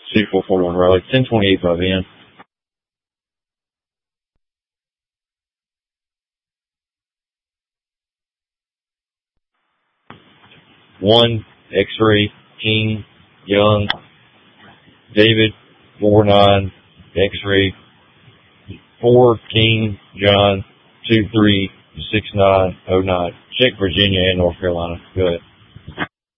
2441 Raleigh, 1028 by van. 1 X-ray King Young David 49 X-ray 4 King John 236909. Check Virginia and North Carolina. Go ahead.